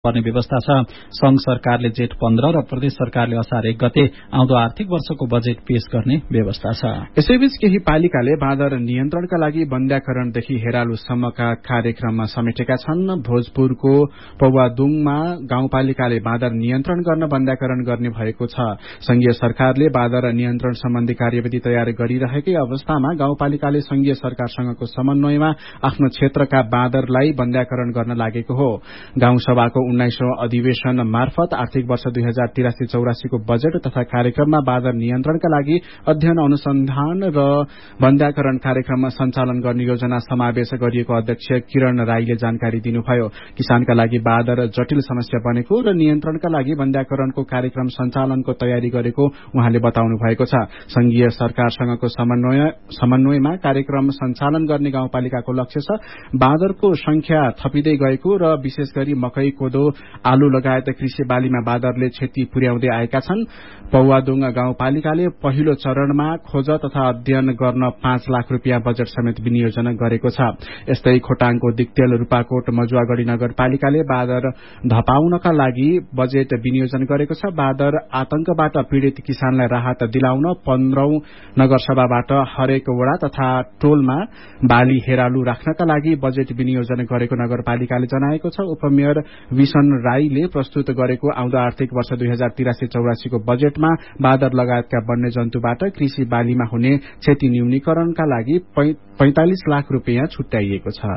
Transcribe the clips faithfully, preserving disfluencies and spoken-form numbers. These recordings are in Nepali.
पर्ने व्यवस्था छ। संघ सरकारले जेठ पन्ध्र र प्रदेश सरकारले असार एक गते आउँदो आर्थिक वर्षको बजेट पेश गर्ने व्यवस्था छ। यसैबीच केही पालिकाले बाँदर नियन्त्रणका लागि वन्ध्याकरणदेखि हेरालुसम्मका कार्यक्रममा समेटेका छन्। भोजपुरको पौवादुङमा गाउँपालिकाले बाँदर नियन्त्रण गर्न वन्ध्याकरण गर्ने भएको छ। संघीय सरकारले बाँदर नियन्त्रण सम्बन्धी कार्यविधि तयार गरिरहेकै अवस्थामा गाउँपालिकाले संघीय सरकारसँगको समन्वयमा आफ्नो क्षेत्रका बाँदरलाई वन्ध्याकरण गर्न लागेको हो। गाउँसभाको उन्नाइसौं अधिवेशन मार्फत आर्थिक वर्ष दुई हजार तिरासी चौरासीको बजेट तथा कार्यक्रममा बाँदर नियन्त्रणका लागि अध्ययन अनुसन्धान र वन्ध्याकरण कार्यक्रममा सञ्चालन गर्ने योजना समावेश गरिएको अध्यक्ष किरण राईले जानकारी दिनुभयो। किसानका लागि बाँदर जटिल समस्या बनेको र नियन्त्रणका लागि वन्ध्याकरणको कार्यक्रम सञ्चालनको तयारी गरेको उहाँले बताउनु भएको छ। संघीय सरकारसँगको समन्वय समन्वयमा कार्यक्रम सञ्चालन गर्ने गाउँपालिकाको लक्ष्य छ। बाँदरको संख्या थपिँदै गएको र विशेष गरी मकै, कोदो, आलु लगायत कृषि बालीमा बाँदरले क्षति पुर्याउँदै आएका छन्। पौवादुङ गाउँपालिकाले पहिलो चरणमा खोज तथा अध्ययन गर्न पाँच लाख रूपियाँ बजेट समेत विनियोजन गरेको छ। यस्तै खोटाङको दिक्तेल, रूपाकोट, मजुवागढ़ी नगरपालिकाले बाँदर धपाउनका लागि बजेट विनियोजन गरेको छ। बाँदर आतंकबाट पीड़ित किसानलाई राहत दिलाउन पन्ध्रौं नगरसभाबाट हरेक वडा तथा टोलमा बाली हेरालु राख्नका लागि बजेट विनियोजन गरेको नगरपालिकाले जनाएको छ। उपमेयर विशन राईले प्रस्तुत गरेको आउँदो आर्थिक वर्ष दुई हजार तिरासी चौरासीको बजेटमा बाँदर लगायतका वन्यजन्तुबाट कृषि बालीमा हुने क्षति न्यूनीकरणका लागि पैंतालिस लाख रूपियाँ छुट्याइएको छ।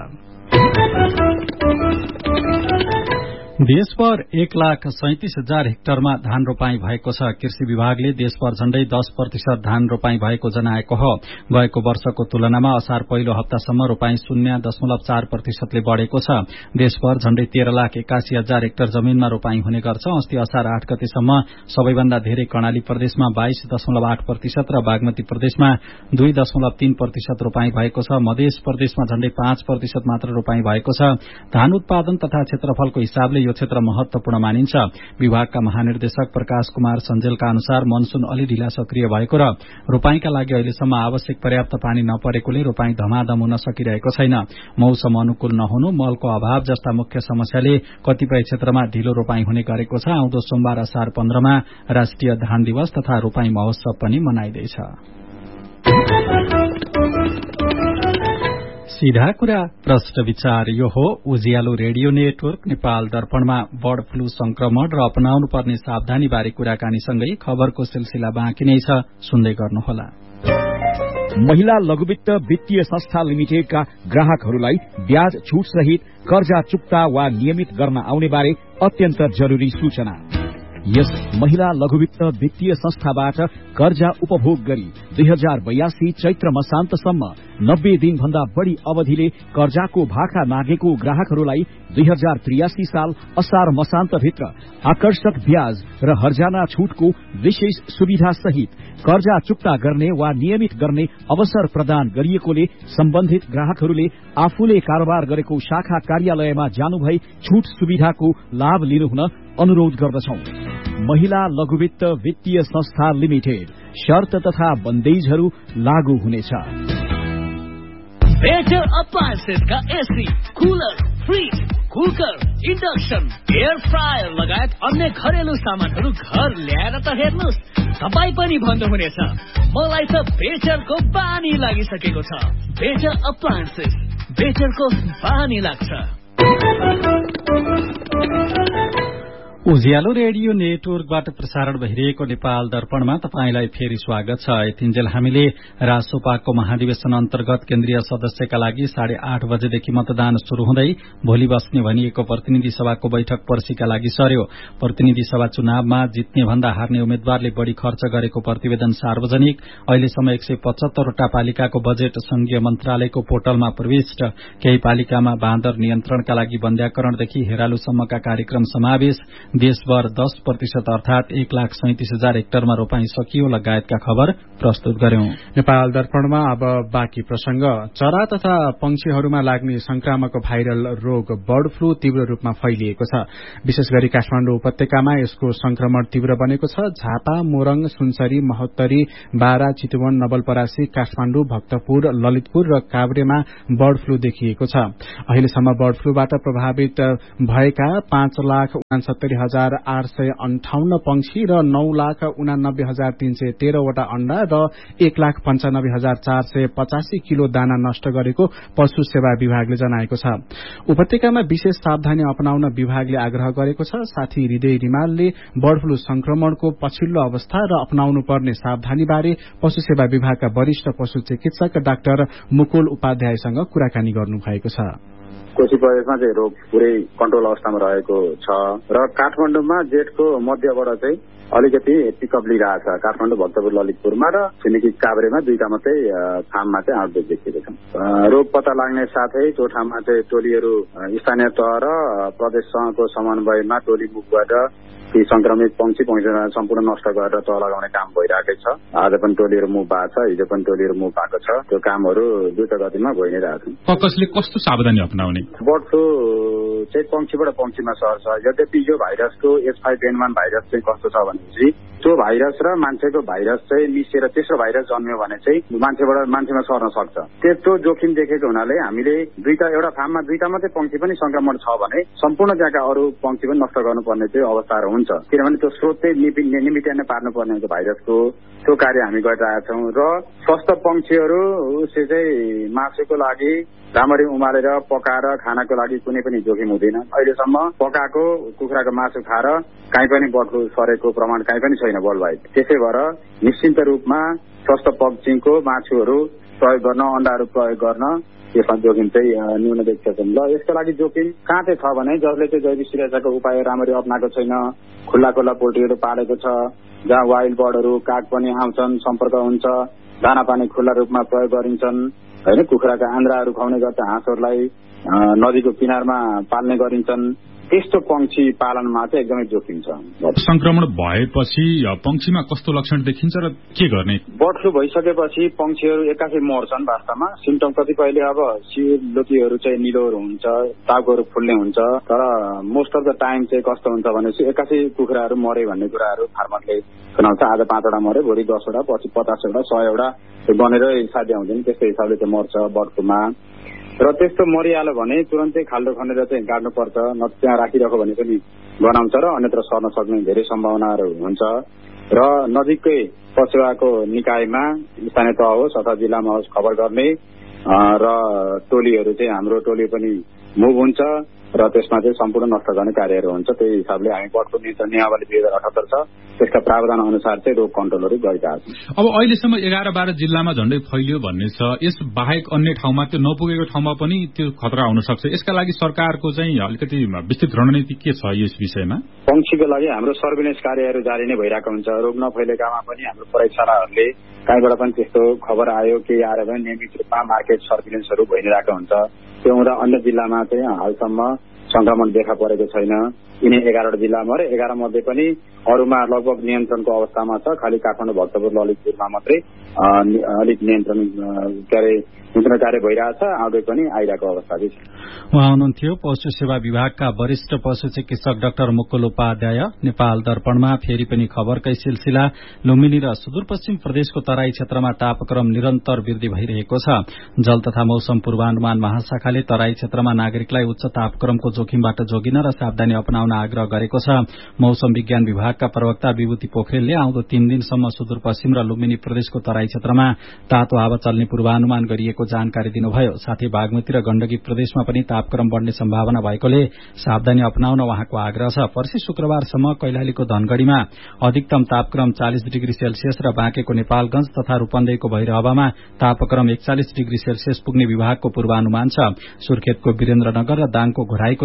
देशभर एक लाख सैंतीस हजार हेक्टरमा धान रोपाई भएको छ। कृषि विभागले देशभर झण्डै दस प्रतिशत धान रोपाई भएको जनाएको हो। गएको वर्षको तुलनामा असार पहिलो हप्तासम्म रोपाई शून्य दशमलव चार प्रतिशतले बढ़ेको छ। देशभर झण्डै तेह्र लाख एकासी हजार हेक्टर जमीनमा रोपाई हुने गर्छ। अस्ति असार आठ गतेसम्म सबैभन्दा धेरै कर्णाली प्रदेशमा बाइस दशमलव आठ प्रतिशत र बागमती प्रदेशमा दुई दशमलव तीन प्रतिशत रोपाई भएको छ। मध्य प्रदेशमा झण्डै पाँच प्रतिशत मात्र रोपाई भएको छ। धान उत्पादन तथा क्षेत्रफलको हिसाबले यो क्षेत्र महत्वपूर्ण मानिन्छ। विभागका महानिर्देशक प्रकाश कुमार सञ्जेलका अनुसार मनसून अलि ढिला सक्रिय भएको र रोपाईका लागि अहिलेसम्म आवश्यक पर्याप्त पानी नपरेकोले रोपाई धमाधम हुन सकिरहेको छैन। मौसम अनुकूल नहुनु, मलको अभाव जस्ता मुख्य समस्याले कतिपय क्षेत्रमा ढिलो रोपाई हुने गरेको छ। आउँदो सोमबार असार पन्ध्रमा राष्ट्रिय धान दिवस तथा रोपाई महोत्सव पनि मनाइँदैछ। सीधा कुरा प्रश्न विचार यो हो उज्यालो रेडियो नेटवर्क नेपाल दर्पणमा बर्ड फ्लू संक्रमण र अपनाउनु पर्ने सावधानी बारे कुराकानीसँगै खबरको सिलसिला बाँकी नै छ, सुन्दै गर्नुहोला। महिला लघुवित्त वित्तीय संस्था लिमिटेडका ग्राहकहरूलाई ब्याज छूट सहित कर्जा चुक्ता वा नियमित गर्न आउने बारे अत्यन्त जरूरी सूचना। यस महिला लघुवित्त वित्तीय संस्थाबाट कर्जा उपभोग गरी दुई हजार बयासी चैत्र मसान्तसम्म नब्बे दिन भन्दा बढ़ी अवधिले कर्जाको भाका मागेको ग्राहकहरूलाई दुई हजार त्रियासी साल असार मसान्तभित्र आकर्षक ब्याज र हर्जाना छूटको विशेष सुविधा सहित कर्जा चुक्ता गर्ने वा नियमित गर्ने अवसर प्रदान गरिएकोले सम्बन्धित ग्राहकहरूले आफूले कारोबार गरेको शाखा कार्यालयमा जानुभई छूट सुविधाको लाभ लिनुहुन अनुरोध गर्दछौं। महिला लघुवित्त वित्तीय संस्था लिमिटेड, शर्त तथा बन्देजहरू लागू हुनेछ। Better अप्लायन्सेसका AC, cooler, fridge, cooker, induction, air fryer लगायत अन्य घरेलु सामानहरू घर ल्याएर त हेर्नुहोस्, तपाईँ पनि भन्नुहुनेछ मलाई त बेटरको बानी लागिसकेको छ। बेटर अप्लायन्सेस, बेटरको बानी लाग्छ। उज्यालो रेडियो नेटवर्कबाट प्रसारण भइरहेको नेपाल दर्पणमा तपाईंलाई फेरि स्वागत छ। यतिन्जेल हामीले राजसोपाको महाधिवेशन अन्तर्गत केन्द्रीय सदस्यका लागि साढे आठ बजेदेखि मतदान शुरू हुँदै भोलि बस्ने भनिएको प्रतिनिधि सभाको बैठक पर्सीका लागि सर्यो। प्रतिनिधि सभा चुनावमा जित्ने भन्दा हार्ने उम्मेद्वारले बढ़ी खर्च गरेको प्रतिवेदन सार्वजनिक। अहिलेसम्म एक सय पचहत्तरवटा पालिकाको बजेट संघीय मन्त्रालयको पोर्टलमा प्रविष्ट। केही पालिकामा बाँदर नियन्त्रणका लागि वन्ध्याकरणदेखि हेरालुसम्मका कार्यक्रम समावेश। देशभर दस प्रतिशत अर्थात एक लाख सैंतिस हजार हेक्टरमा रोपाई सकियो लगायतका खबर प्रस्तुत गर्यौं। नेपाल दर्पणमा अब बाँकी प्रसंग। चरा तथा पंक्षीहरूमा लाग्ने संक्रामक भाइरल रोग बर्ड फ्लू तीव्र रूपमा फैलिएको छ। विशेष गरी काठमाडौँ उपत्यकामा यसको संक्रमण तीव्र बनेको छ। झापा, मोरङ, सुनसरी, महोत्तरी, बारा, चितवन, नवलपरासी, काठमाडौँ, भक्तपुर, ललितपुर र काभ्रेमा बर्ड फ्लू देखिएको छ। अहिलेसम्म बर्ड फ्लूबाट प्रभावित भएका पाँच लाख उनासत्तरी हजार आठ सय अन्ठाउन्न पंक्षी र नौ लाख उनानब्बे हजार तीन सय तेह्रवटा अण्डा र एक लाख पञ्चानब्बे हजार चार सय पचासी किलो दाना नष्ट गरेको पशु सेवा विभागले जनाएको छ। उपत्यकामा विशेष सावधानी अपनाउन विभागले आग्रह गरेको छ। साथी हृदय रिमालले बर्ड फ्लू संक्रमणको पछिल्लो अवस्था र अपनाउनु पर्ने सावधानी बारे पशु सेवा विभागका वरिष्ठ पशु चिकित्सक डाक्टर मुकुल उपाध्यायसँग कुराकानी गर्नु भएको छ। कोशी प्रदेशमा चाहिँ रोग पुरै कन्ट्रोल अवस्थामा रहेको छ र काठमाडौँमा जेठको मध्यबाट चाहिँ अलिकति पिकअप लिइरहेछ। काठमाडौँ, भक्तपुर, ललितपुरमा र छिमेकी काभ्रेमा दुईटा मात्रै फार्ममा चाहिँ आउटब्रेक देखिएको छ। रोग पत्ता लाग्ने साथै त्यो ठाउँमा चाहिँ टोलीहरू स्थानीय तह र प्रदेशसँगको समन्वयमा टोली मुख गरेर ती संक्रमित पंक्षी पंक्षीलाई सम्पूर्ण नष्ट गरेर तह लगाउने काम भइरहेकै छ। आज पनि टोलीहरू मुभ भएको छ, हिजो पनि टोलीहरू मुभ भएको छ। त्यो कामहरू द्रुत गतिमा भइ नै रहेको छ। कसले कस्तो सावधानी अपनाउने? बर्ड फ्लू चाहिँ पंक्षीबाट पंक्षीमा सर्छ। यद्यपि यो भाइरसको H five an one virus चाहिँ कस्तो छ भनेपछि त्यो भाइरस र मान्छेको भाइरस चाहिँ मिसिएर तेस्रो भाइरस जन्मियो भने चाहिँ मान्छेबाट मान्छेमा सर्न सक्छ। त्यस्तो जोखिम देखेको हुनाले हामीले दुईटा एउटा फार्ममा दुईटा मात्रै पंक्षी पनि संक्रमण छ भने सम्पूर्ण त्यहाँका अरू पंक्षी पनि नष्ट गर्नुपर्ने चाहिँ अवस्थाहरू हुन्छ। किनभने त्यो स्रोत चाहिँ निमिट्याउने पार्नुपर्ने हुन्छ भाइरसको। त्यो कार्य हामी गरिरहेका छौँ र स्वस्थ पंक्षीहरू उसले चाहिँ मासुको लागि राम्ररी उमालेर पकाएर खानाको लागि कुनै पनि जोखिम हुँदैन। अहिलेसम्म पकाएको कुखुराको मासु खाएर कहीँ पनि बर्ड फ्लू सरेको प्रमाण कहीँ पनि छैन वर्ल्ड वाइड। त्यसै भएर निश्चिन्त रूपमा स्वस्थ पक्षीको मासुहरू प्रयोग गर्न, अण्डाहरू प्रयोग गर्न यसमा जोखिम चाहिँ न्यून देखिएको छ। ल यसको लागि जोखिम कहाँ चाहिँ छ भने जसले चाहिँ जैविक सुरक्षाको उपाय राम्ररी अप्नाएको छैन, खुल्ला खुल्ला पोल्ट्रीहरू पालेको छ, जहाँ वाइल्ड बर्डहरू काग पनि आउँछन्, सम्पर्क हुन्छ, दाना पानी खुल्ला रूपमा प्रयोग गरिन्छन् होइन, कुखुराका आन्द्राहरू खुवाउने गर्छ, हाँसहरूलाई नदीको किनारमा पाल्ने गरिन्छन्, त्यस्तो पंक्षी पालनमा चाहिँ एकदमै जोखिम छ। संक्रमण भएपछि पंक्षीमा कस्तो लक्षण देखिन्छ र के गर्ने? बर्ड फ्लू भइसकेपछि पंक्षीहरू एक्कासी मर्छन्। वास्तवमा सिम्टम कतिपयले अब सिरलोकीहरू चाहिँ निलोहरू हुन्छ, टाउकोहरू फुल्ने हुन्छ, तर मोस्ट अफ द टाइम चाहिँ कस्तो हुन्छ भनेपछि एक्कासी कुखुराहरू मरे भन्ने कुराहरू फार्मरले सुनाउँछ। आज पाँचवटा मरे, भोलि दसवटा, पछि पचासवटा, सयवटा बनेर साध्य हुँदैन। त्यस्तो हिसाबले चाहिँ मर्छ बर्ड फ्लूमा। र त्यस्तो मरिहाल्यो भने तुरन्तै खाल्डो खनेर चाहिँ गाड्नुपर्छ, न त्यहाँ राखिराख्यो भने पनि गनाउँछ र अन्यत्र सर्न सक्ने धेरै सम्भावनाहरू हुन्छ। र नजिकै पछुवाको निकायमा स्थानीय तह होस् अथवा जिल्लामा होस् खबर गर्ने र टोलीहरू चाहिँ हाम्रो टोली पनि मुभ हुन्छ र त्यसमा चाहिँ सम्पूर्ण नष्ट गर्ने कार्यहरू हुन्छ। त्यही हिसाबले हामी बर्ड फ्लू नियन्त्रण नियमावली दुई हजार अठहत्तर छ, त्यसका प्रावधान अनुसार चाहिँ रोग कन्ट्रोलहरू गरिरहेका छौँ। अब अहिलेसम्म एघार बाह्र जिल्लामा झण्डै फैलियो भन्ने छ। यस बाहेक अन्य ठाउँमा त्यो नपुगेको ठाउँमा पनि त्यो खतरा हुन सक्छ। यसका लागि सरकारको चाहिँ अलिकति विस्तृत रणनीति के छ यस विषयमा? पंक्षीको लागि हाम्रो सर्भिलेन्स कार्यहरू जारी नै भइरहेको हुन्छ। रोग नफैलेकामा पनि हाम्रो प्रयोगशालाहरूले कहीँबाट पनि त्यस्तो खबर आयो केही आएर पनि नियमित रूपमा मार्केट सर्भिलेन्सहरू भइरहेको हुन्छ। त्यो हुँदा अन्य जिल्लामा चाहिँ हालसम्म संक्रमण देखा परेको छैन। यिनै एघारवटा जिल्लामा र एघार मध्ये पनि अरूमा लगभग नियन्त्रणको अवस्थामा छ। खालि काठमाडौँ, भक्तपुर, ललितपुरमा मात्रै अलिक नियन्त्रण के अरे नियन्त्रण कार्य भइरहेछ, आउँदै पनि आइरहेको अवस्था छ। उहाँ हुनुहुन्थ्यो पशु सेवा विभागका वरिष्ठ पशु चिकित्सक डाक्टर मुकुल उपाध्याय। नेपाल दर्पणमा फेरि पनि खबरकै सिलसिला। लुम्बिनी र सुदूरपश्चिम प्रदेशको तराई क्षेत्रमा तापक्रम निरन्तर वृद्धि भइरहेको छ। जल तथा मौसम पूर्वानुमान महाशाखाले तराई क्षेत्रमा नागरिकलाई उच्च तापक्रमको जोखिमबाट जोगिन र सावधानी अपनाउन आग्रह गरेको छ। मौसम विज्ञान विभागका प्रवक्ता विभूति पोखरेलले आउँदो तीन दिनसम्म सुदूरपश्चिम र लुम्बिनी प्रदेशको तराई क्षेत्रमा तातो हावा चल्ने पूर्वानुमान गरिएको जानकारी दिनुभयो। साथै बागमती र गण्डकी प्रदेशमा पनि तापक्रम बढ़ने सम्भावना भएकोले सावधानी अपनाउन उहाँको आग्रह छ। पर्सि शुक्रबारसम्म कैलालीको धनगढ़ीमा अधिकतम तापक्रम चालीस डिग्री सेल्सियस र बाँकेको नेपालगंज तथा रूपन्देहीको भैरहवामा तापक्रम एकचालिस डिग्री सेल्सियस पुग्ने विभागको पूर्वानुमान छ। सुर्खेतको वीरेन्द्रनगर र दाङको घोराईको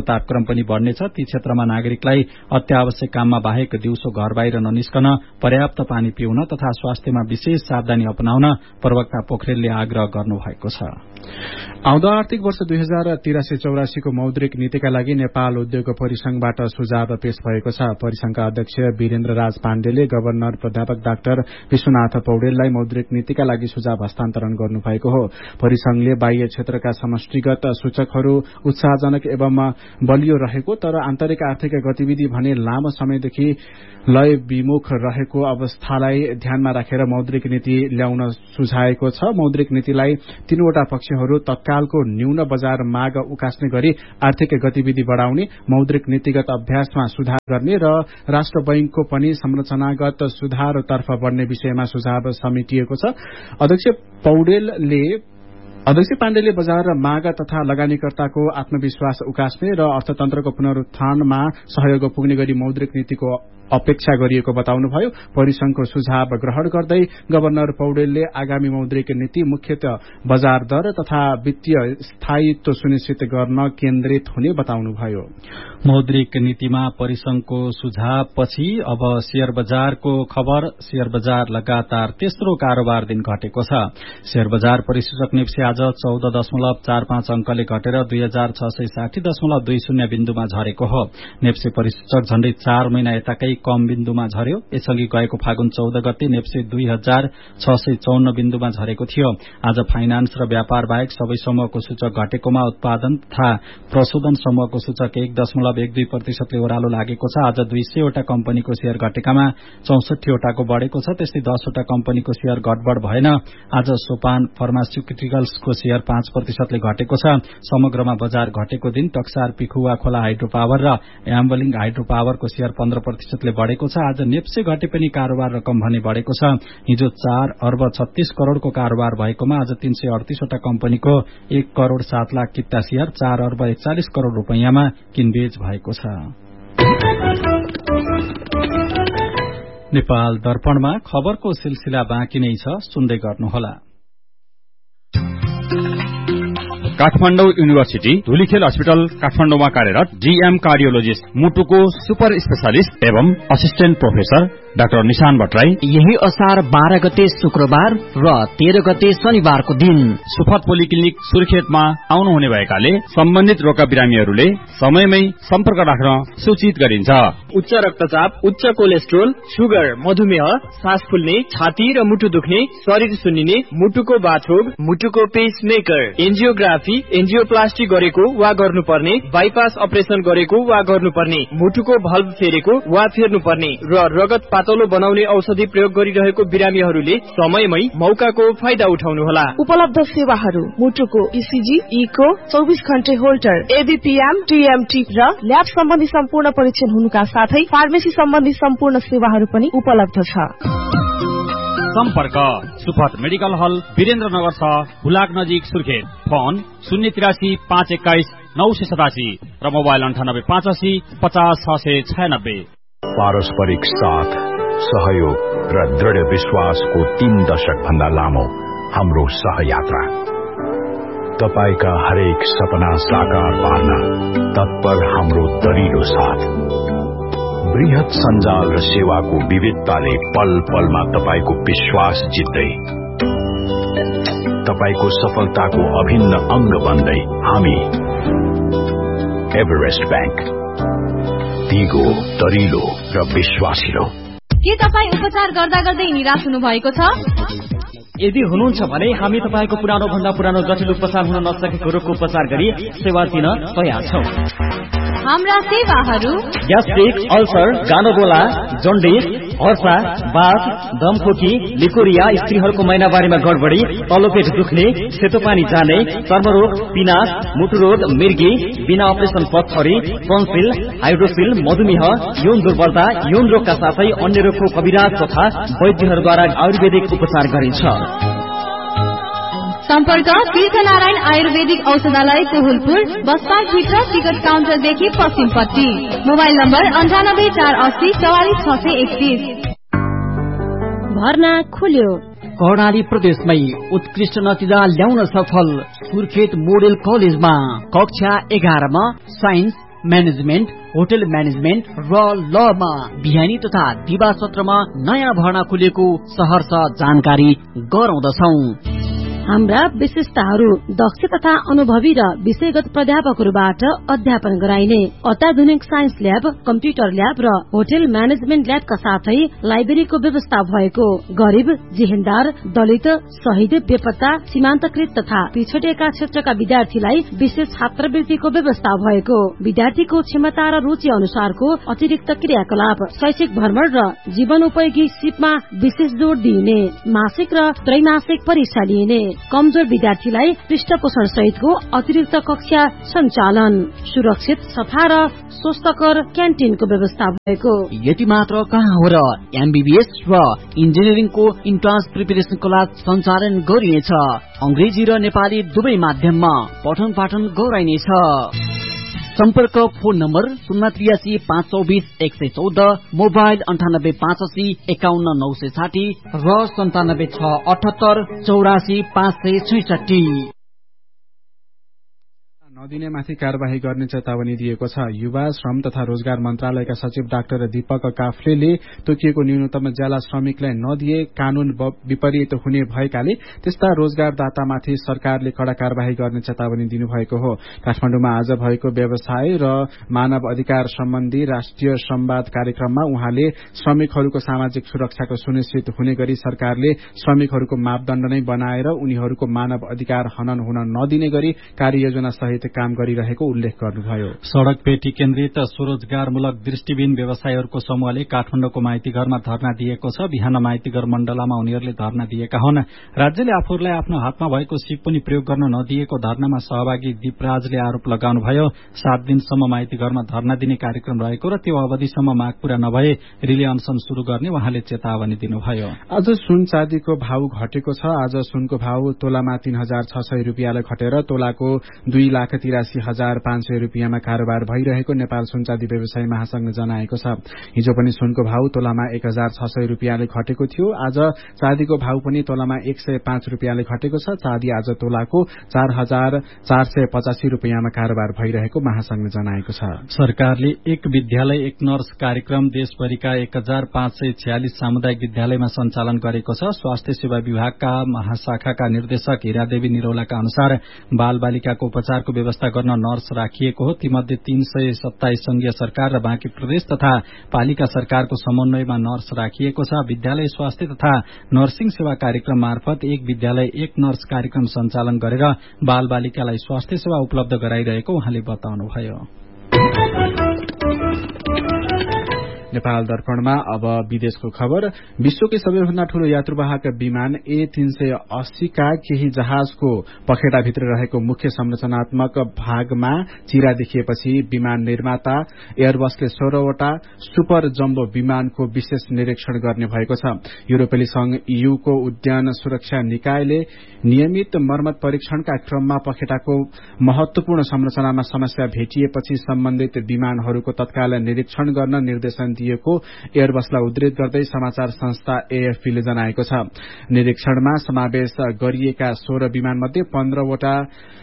तापक्रम पनि बढ्नेछ। ती क्षेत्रमा नागरिकलाई अत्यावश्यक काममा बाहेक दिउँसो घर बाहिर ननिस्कन, पर्याप्त पानी पिउन तथा स्वास्थ्यमा विशेष सावधानी अपनाउन प्रवक्ता पोखरेलले आग्रह गर्नुभएको छ। आउँदो आर्थिक वर्ष दुई हजार तिरासी चौरासीको मौद्रिक नीतिका लागि नेपाल उद्योग परिसंघबाट सुझाव पेश भएको छ। परिसंघका अध्यक्ष वीरेन्द्र राज पाण्डेले गभर्नर प्राध्यापक डाक्टर विश्वनाथ पौडेललाई मौद्रिक नीतिका लागि सुझाव हस्तान्तरण गर्नुभएको हो। परिसंघले बाह्य क्षेत्रका समष्टिगत सूचकहरू उत्साहजनक एवं बलियो रहेको तर आन्तरिक आर्थिक गतिविधि भने लामो समयदेखि लय विमुख रहेको अवस्थालाई ध्यानमा राखेर मौद्रिक नीति ल्याउन सुझाएको छ। मौद्रिक नीतिलाई तीनवटा पक्षहरू तत्कालको न्यून बजार माग उकास्ने गरी आर्थिक गतिविधि बढ़ाउने, मौद्रिक नीतिगत अभ्यासमा सुधार गर्ने र राष्ट्र बैंकको पनि संरचनागत सुधारतर्फ बढ़ने विषयमा सुझाव समेटिएको छ। अध्यक्ष पौडेलले अध्यक्ष पाण्डेले बजार माग तथा लगानीकर्ताको आत्मविश्वास उकास्ने र अर्थतन्त्रको पुनरुत्थानमा सहयोग पुग्ने गरी मौद्रिक नीतिको अपेक्षा गरिएको बताउनुभयो। परिसंघको सुझाव ग्रहण गर्दै गभर्नर पौडेलले आगामी मौद्रिक नीति मुख्यतः बजार दर तथा वित्तीय स्थायित्व सुनिश्चित गर्न केन्द्रित हुने बताउनुभयो। मौद्रिक नीतिमा परिसंघको सुझाव पछि अब शेयर बजारको खबर। शेयर बजार लगातार तेस्रो कारोबार दिन घटेको छ। शेयर बजार परिसूचक नेप्से आज चौध दशमलव चार पाँच अंकले घटेर दुई हजार छ सय साठी दशमलव दुई शून्य बिन्दुमा झरेको हो। नेप्से परिसूचक झण्डै चार महिना यताकै कम बिन्दुमा झर्यो। यसअघि गएको फागुन चौध गते नेप्से दुई हजार छ सय चौन्न बिन्दुमा झरेको थियो। आज फाइनान्स र व्यापार बाहेक सबै समूहको सूचक घटेकोमा उत्पादन तथा प्रशोधन समूहको सूचक एक दशमलव एक दुई प्रतिशतले ओह्रालो लागेको छ। आज दुई सयवटा कम्पनीको शेयर घटेकामा चौसठीवटाको बढ़ेको छ। त्यस्तै दसवटा कम्पनीको शेयर घटबढ़ भएन। आज सोपान फार्मास्युटिकल्सको शेयर पाँच प्रतिशतले घटेको छ। समग्रमा बजार घटेको दिन टक्सार पिखुवा खोला हाइड्रो पावर र याम्बलिङ हाइड्रो पावरको शेयर पन्ध्र प्रतिशतले बढ़ेको छ। आज नेप्से घटे पनि कारोबार रकम भने बढ़ेको छ। हिजो चार अर्ब छत्तीस करोड़को कारोबार भएकोमा आज तीन सय अडतीसवटा कम्पनीको एक करोड़ सात लाख किता शेयर चार अर्ब एकचालिस करोड़ रूपियाँमा किनबेच भएको छ। नेपाल दर्पणमा खबरको सिलसिला बाँकी नै छ, सुन्दै गर्नुहोला। काठमाडौँ युनिभर्सिटी धुलीखेल अस्पताल काठमाडौँमा कार्यरत डीएम कार्डियोलोजिस्ट मुटुको सुपर स्पेशलिस्ट एवं असिस्टेन्ट प्रोफेसर डाक्टर निशान भट्टराई यही असार बाह्र गते शुक्रबार र तेह्र गते शनिबारको दिन सुफत पोलिक्लिनिक सुर्खेतमा आउनुहुने भएकाले सम्बन्धित रोगका बिरामीहरूले समयमै सम्पर्क राख्न सूचित गरिन्छ। उच्च रक्तचाप, उच्च कोलेस्ट्रोल, सुगर, मधुमेह, सास फुल्ने, छाती र मुटु दुख्ने, शरीर सुन्निने, मुटुको बाथरोग, मुटुको पेसमेकर, एन्जियोग्राफी, एन्जियोप्लास्टी गरेको वा गर्नुपर्ने, बाइपास अपरेसन गरेको वा गर्नुपर्ने, मुटुको भल्भ फेरेको वा फेर्नुपर्ने र रगत पातलो बनाउने औषधि प्रयोग गरिरहेको बिरामीहरूले समयमै मौकाको फाइदा उठाउनुहोला। उपलब्ध सेवाहरू मुटुको इसिजी, इको, चौबिस घण्टे होल्टर, एबीपीएम, टीएमटी र ल्याब सम्बन्धी सम्पूर्ण परीक्षण हुनुका साथै फार्मेसी सम्बन्धी सम्पूर्ण सेवाहरू पनि उपलब्ध छ। सम्पर्क सुफत मेडिकल हल वीरेन्द्रनगर छ, हुलाक नजिक सुर्खेत। फोन शून्य तिरासी पाँच एक्काइस नौ सय सतासी र मोबाइल अन्ठानब्बे पाँच असी पचास छ सय छयानब्बे। पारस्परिक साथ, सहयोग र दृढ़ विश्वासको तीन दशक भन्दा लामो हाम्रो सहयात्रा। तपाईका हरेक सपना साकार पार्न तत्पर हाम्रो दरिलो साथ। बृहत सञ्जाल र सेवाको विविधताले पल पलमा तपाईको विश्वास जित्दै, तपाईको सफलताको अभिन्न अंग बन्दै हामी एभरेस्ट बैंक, दिगो, दरिलो र विश्वासिलो। के तपाईँ उपचार गर्दा गर्दै निराश हुनु भएको छ? यदि हुनुहुन्छ भने हामी तपाईको पुरानो भन्दा पुरानो जटिल उपचार हुन नसकेको रोगको उपचार गरी सेवा दिन तयार छौं। हाम्रा सेवाहरू ग्यास्ट्रिक, अल्सर, गानोगोला, जन्डिस, हर्षा, बाथ, दमखोकी, लिकोरिया, स्त्रीहरूको महिनावारीमा गडबडी, तलोपेट दुख्ने, सेतो पानी जाने, चर्मरोग, पिनास, मुटुरोग, मिर्गी, बिना अपरेसन पथरी, टन्सिल, हाइड्रोसिल, मधुमेह, यौन दुर्बलता, यौन रोगका साथै अन्य रोगको कविराज तथा वैद्यहरूद्वारा आयुर्वेदिक उपचार गरिन्छ। सम्पर्क तीर्थनारायण आयुर्वेदिक औषधालय कोहुलपुर, बसपार्क भित्र टिकट काउन्टरदेखि पश्चिमपट्टि। मोबाइल नम्बर अन्ठानब्बे चार अस्सी चौवालिस छ सय एकतीस। भर्ना खुल्यो। कर्णाली प्रदेशमै उत्कृष्ट नतिजा ल्याउन सफल सुर्खेत मोडेल कलेजमा कक्षा एघारमा साइन्स, म्यानेजमेन्ट, होटल म्यानेजमेन्ट र लमा बिहानी तथा दिवा सत्रमा नयाँ भर्ना खुलेको सहर्ष जानकारी गराउँदछौं। हाम्रा विशेषताहरू दक्ष तथा अनुभवी र विषयगत प्राध्यापकहरूबाट अध्यापन गराइने अत्याधुनिक साइन्स ल्याब, कम्प्युटर ल्याब र होटल म्यानेजमेन्ट ल्याबका साथै लाइब्रेरीको व्यवस्था भएको, गरिब, जेहेन्दार, दलित, शहीद, बेपत्ता, सीमान्तकृत तथा पिछडिएका क्षेत्रका विद्यार्थीलाई विशेष छात्रवृत्तिको व्यवस्था भएको, विद्यार्थीको क्षमता र रुचि अनुसारको अतिरिक्त क्रियाकलाप, शैक्षिक भ्रमण र जीवनोपयोगी सिपमा विशेष जोड़ दिइने, मासिक र त्रैमासिक परीक्षा लिइने, कमजोर विद्यार्थीलाई पृष्ठपोषण सहितको अतिरिक्त कक्षा सञ्चालन, सुरक्षित, सफा र स्वस्थकर क्यान्टिनको व्यवस्था भएको। यति मात्र कहाँ हो र एमबीबीएस र इन्जिनियरिङको इन्ट्रान्स प्रिपरेसन क्लास सञ्चालन गरिनेछ। अंग्रेजी र नेपाली दुवै माध्यममा पठन पाठन गराइनेछ। सम्पर्क फोन नम्बर शून्य त्रियासी पाँच चौबिस एक सय चौध, मोबाइल अन्ठानब्बे पाँच असी एकाउन्न नौ सय साठी र सन्तानब्बे छ अठहत्तर चौरासी पाँच सय छैसठी। नदिनेमाथि कार्यवाही गर्ने चेतावनी दिएको छ। युवा श्रम तथा रोजगार मन्त्रालयका सचिव डाक्टर दीपक काफ्लेले तोकिएको न्यूनतम ज्याला श्रमिकलाई नदिए कानून विपरीत हुने भएकाले त्यस्ता रोजगारदातामाथि सरकारले कड़ा कार्यवाही गर्ने चेतावनी दिनुभएको हो। काठमाडौँमा आज भएको व्यवसाय र मानव अधिकार सम्बन्धी राष्ट्रिय संवाद कार्यक्रममा उहाँले श्रमिकहरूको सामाजिक सुरक्षाको सुनिश्चित हुने गरी सरकारले श्रमिकहरूको मापदण्ड नै बनाएर उनीहरूको मानव अधिकार हनन हुन नदिने गरी कार्ययोजना सहित काम गरिरहेको उल्लेख गर्नुभयो। सड़क पेटी केन्द्रित स्वरोजगारमूलक दृष्टिबिन व्यवसायीहरूको समूहले काठमाडौँको माइतीघरमा धरना दिएको छ। बिहान माइतीघर मण्डलामा उनीहरूले धरना दिएका हुन्। राज्यले आफूहरूलाई आफ्नो हातमा भएको सिप पनि प्रयोग गर्न नदिएको धरनामा सहभागी दीपराजले आरोप लगाउनुभयो। सात दिनसम्म माइतीघरमा धरना दिने कार्यक्रम रहेको र त्यो अवधिसम्म माग पूरा नभए रिले अनसन शुरू गर्ने उहाँले चेतावनी दिनुभयो। आज सुन चाँदीको भाव घटेको छ। आज सुनको भाव तोलामा तीन हजार छ सय रूपियाँले घटेर तोलाको दुई लाख तिरासी हजार पाँच सय रूपियाँमा कारोबार भइरहेको नेपाल सुनचाँदी व्यवसायी महासंघले जनाएको छ। हिजो पनि सुनको भाव तोलामा एक हजार छ सय रूपियाँले घटेको थियो। आज चाँदीको भाव पनि तोलामा एक सय पाँच रूपियाँले घटेको छ। चाँदी आज तोलाको चार हजार चार सय पचासी रूपियाँमा कारोबार भइरहेको महासंघले जनाएको छ। सरकारले एक विद्यालय एक नर्स कार्यक्रम देशभरिका एक हजार पाँच सय छयालिस सामुदायिक विद्यालयमा सञ्चालन गरेको छ। स्वास्थ्य सेवा विभागका महाशाखाका निर्देशक हिरादेवी निरौलाका अनुसार बाल बालिकाको उपचारको व्यवस्था गर्न नर्स राखिएको हो। तीमध्ये तीन सय सत्ताइस संघीय सरकार र बाँकी प्रदेश तथा पालिका सरकारको समन्वयमा नर्स राखिएको छ। विद्यालय स्वास्थ्य तथा नर्सिङ सेवा कार्यक्रम मार्फत एक विद्यालय एक नर्स कार्यक्रम सञ्चालन गरेर बाल बालिकालाई स्वास्थ्य सेवा उपलब्ध गराइरहेको उहाँले बताउनुभयो। नेपाल दर्पणमा अब विदेशको खबर। विश्वकै सबैभन्दा ठूलो यात्रुवाहक विमान ए तीन सय अस्सी का केही जहाजको पखेटाभित्र रहेको मुख्य संरचनात्मक भागमा चिरा देखिएपछि विमान निर्माता एयरबसले सोह्रवटा सुपर जम्बो विमानको विशेष निरीक्षण गर्ने भएको छ। युरोपेली संघ ईयूको उद्यान सुरक्षा निकायले नियमित मर्मत परीक्षणका क्रममा पखेटाको महत्वपूर्ण संरचनामा समस्या भेटिएपछि सम्बन्धित विमानहरूको तत्काल निरीक्षण गर्न निर्देशन दिएको एयरबसलाई उद्धृत गर्दै समाचार संस्था एएफपीले जनाएको छ। निरीक्षणमा समावेश गरिएका सोह्र विमानमध्ये पन्ध्रवटा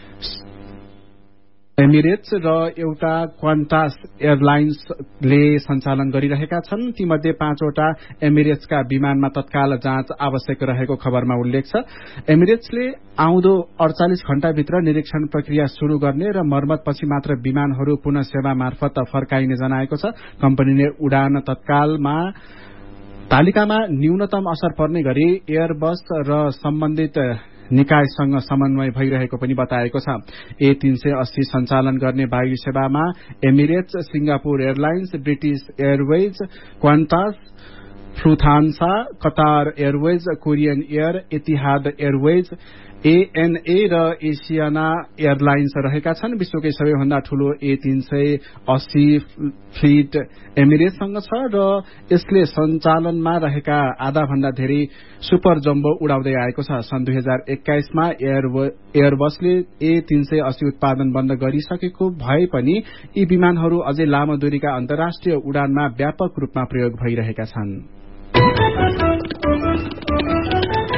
एमिरेट्स र एउटा क्वान्टास एयरलाइन्सले सञ्चालन गरिरहेका छन्। तीमध्ये पाँचवटा एमिरेट्सका विमानमा तत्काल जाँच आवश्यक रहेको खबरमा उल्लेख छ। एमिरेट्सले आउँदो अडचालिस घण्टाभित्र निरीक्षण प्रक्रिया शुरू गर्ने र मर्मतपछि मात्र विमानहरू पुनः सेवा मार्फत फर्काइने जनाएको छ। कम्पनीले उडान तत्कालमा तालिकामा न्यूनतम असर पर्ने गरी एयरबस र सम्बन्धित निकायसँग समन्वय भइरहेको पनि बताएको छ। ए तीन सय अस्सी सञ्चालन गर्ने वायु सेवामा Emirates, Singapore airlines, British Airways, क्वान्टास, फ्लुथान्सा, Qatar Airways, Korean air, एतिहाद एयरवेज, एएनए र एसियाना एयरलाइन्स रहेका छन्। विश्वकै सबैभन्दा ठूलो ए तीन सय अस्सी फ्लीट एमिरेट्ससँग छ र यसले सञ्चालनमा रहेका आधा भन्दा धेरै सुपर जम्बो उडाउँदै आएको छ। सन् दुई हजार एक्काइसमा एयरबसले ए तीन सय अस्सी उत्पादन बन्द गरिसकेको भए पनि यी विमानहरू अझै लामो दूरीका अन्तर्राष्ट्रिय उडानमा व्यापक रूपमा प्रयोग भइरहेका छन्।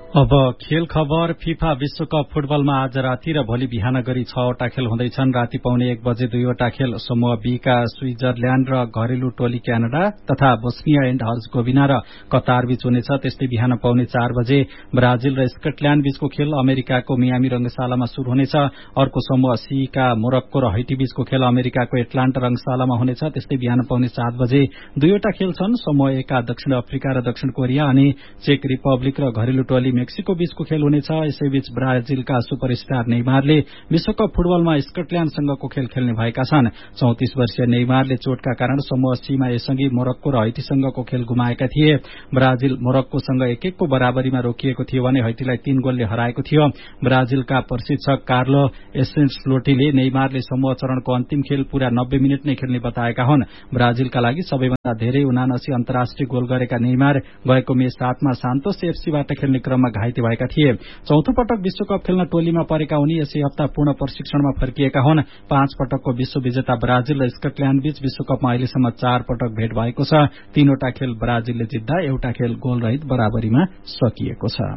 अब खेल खबर। फिफा विश्वकप फुटबलमा आज राति र भोलि बिहान गरी छवटा खेल हुँदैछन्। राति पाउने एक बजे दुईवटा खेल समूह बी का स्विजरल्याण्ड र घरेलु टोली क्यानाडा तथा बोस्निया एण्ड हर्जगोभिना र कतार बीच हुनेछ। त्यस्तै बिहान पाउने चार बजे ब्राजिल र स्कटल्याण्ड बीचको खेल अमेरिकाको मियामी रंगशालामा शुरू हुनेछ। अर्को समूह सी का मोरक्को र हैटी बीचको खेल अमेरिकाको एटलान्टा रंगशालामा हुनेछ। त्यस्तै बिहान पाउने सात बजे दुईवटा खेल छन्। समूह ए का दक्षिण अफ्रिका र दक्षिण कोरिया अनि चेक रिपब्लिक र घरेलु टोली मेक्सिको बीचको खेल हुनेछ। यसैबीच ब्राजिलका सुपरस्टार नेइमारले विश्वकप फुटबलमा स्कटल्याण्डसँगको खेल खेल्ने भएका छन्। चौतिस वर्षीय नेइमारले चोटका कारण समूह सीमा यसअघि मोरक्को र हैटीसँगको खेल गुमाएका थिए। ब्राजिल मोरक्कोसँग एक एकको बराबरीमा रोकिएको थियो भने हैटीलाई तीन गोलले हराएको थियो। ब्राजिलका प्रशिक्षक कार्लो एसेन्सलोटीले नेइमारले समूह चरणको अन्तिम खेल पूरा नब्बे मिनट नै खेल्ने बताएका हुन्। ब्राजिलका लागि सबैभन्दा धेरै उनासी अन्तर्राष्ट्रिय गोल गरेका नेइमार गएको मे सातमा सान्तोस एफसीबाट खेल्ने क्रममा घाइते भएका थिए। चौथो पटक विश्वकप खेल्न टोलीमा परेका उनी यसै हप्ता पूर्ण प्रशिक्षणमा फर्किएका हुन्। पाँच पटकको विश्व विजेता ब्राजिल र स्कटल्याण्ड बीच विश्वकपमा अहिलेसम्म चार पटक भेट भएको छ। तीनवटा खेल ब्राजिलले जित्दा एउटा खेल गोलरहित बराबरीमा सकिएको छ।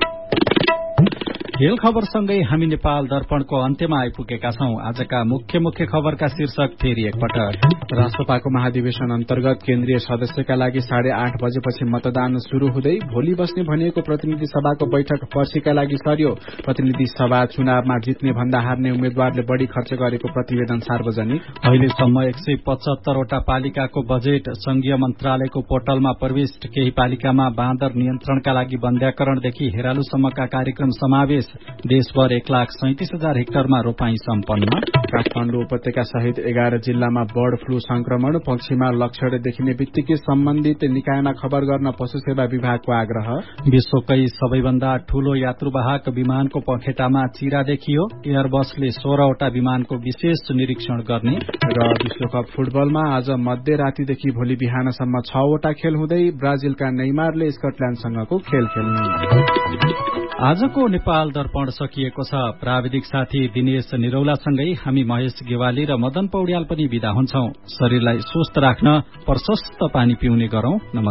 खेल खबरसँगै हामी नेपाल दर्पणको अन्त्यमा आइपुगेका छौं। आजका मुख्य मुख्य खबरका शीर्षक फेरि एकपटक। राष्ट्रपाको महाधिवेशन अन्तर्गत केन्द्रीय सदस्यका लागि साढे आठ बजेपछि मतदान शुरू हुँदै भोलि बस्ने भनिएको प्रतिनिधि सभाको बैठक पर्सीका लागि सर्यो। प्रतिनिधि सभा चुनावमा जित्ने भन्दा हार्ने उम्मेद्वारले बढ़ी खर्च गरेको प्रतिवेदन सार्वजनिक। अहिलेसम्म एक सय पचहत्तरवटा पालिकाको बजेट संघीय मन्त्रालयको पोर्टलमा प्रविष्ट। केही पालिकामा बाँदर नियन्त्रणका लागि वन्ध्याकरणदेखि हेरालुसम्मका कार्यक्रम समावेश। देशभर एक लाख सैतिस हजार हेक्टरमा रोपाई सम्पन्न। काठमाडौँ उपत्यका सहित एघार जिल्लामा बर्ड फ्लू संक्रमण। पक्षीमा लक्षण देखिने बित्तिकै सम्बन्धित निकायमा खबर गर्न पशु सेवा विभागको आग्रह। विश्वकै सबैभन्दा ठूलो यात्रुवाहक विमानको पखेटामा चिरा देखियो। एयरबसले सोह्रवटा विमानको विशेष निरीक्षण गर्ने। र विश्वकप फुटबलमा आज मध्यरातीदेखि भोलि बिहानसम्म छवटा खेल हुँदै ब्राजिलका नेइमारले स्कटल्याण्डसँगको खेल खेल्ने। आजको नेपाल दर्पण सकिएको छ। प्राविधिक साथी दिनेश निरौलासँगै हामी महेश गेवाली र मदन पौड्याल पनि विदा हुन्छौं। शरीरलाई स्वस्थ राख्न प्रशस्त पानी पिउने गरौं। नमस्कार।